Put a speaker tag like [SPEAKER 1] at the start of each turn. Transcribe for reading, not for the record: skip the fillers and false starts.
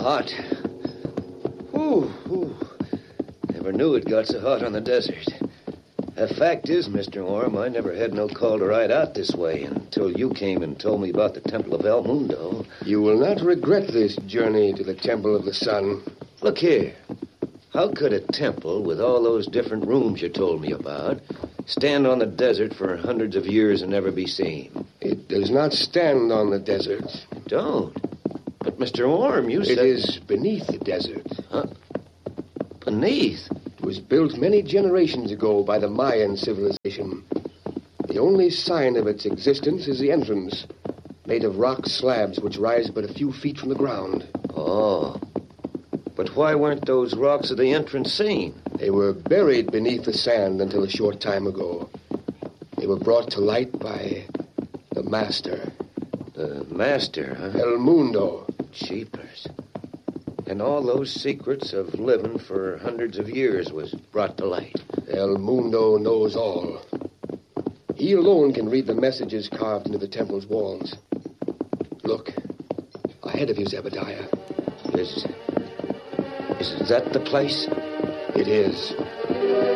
[SPEAKER 1] hot. Ooh. Never knew it got so hot on the desert. The fact is, Mr. Orm, I never had no call to ride out this way until you came and told me about the Temple of El Mundo.
[SPEAKER 2] You will not regret this journey to the Temple of the Sun.
[SPEAKER 1] Look here. How could a temple with all those different rooms you told me about stand on the desert for hundreds of years and never be seen?
[SPEAKER 2] It does not stand on the desert.
[SPEAKER 1] It don't? But, Mr. Orm, you said...
[SPEAKER 2] It is beneath the desert.
[SPEAKER 1] Huh? Beneath?
[SPEAKER 2] It was built many generations ago by the Mayan civilization. The only sign of its existence is the entrance, made of rock slabs which rise but a few feet from the ground.
[SPEAKER 1] Oh. But why weren't those rocks at the entrance seen?
[SPEAKER 2] They were buried beneath the sand until a short time ago. They were brought to light by the Master.
[SPEAKER 1] The Master, huh?
[SPEAKER 2] El Mundo.
[SPEAKER 1] Jeepers. And all those secrets of living for hundreds of years was brought to light.
[SPEAKER 2] El Mundo knows all. He alone can read the messages carved into the temple's walls. Look, ahead of you, Zebediah.
[SPEAKER 1] Is that the place?
[SPEAKER 2] It is.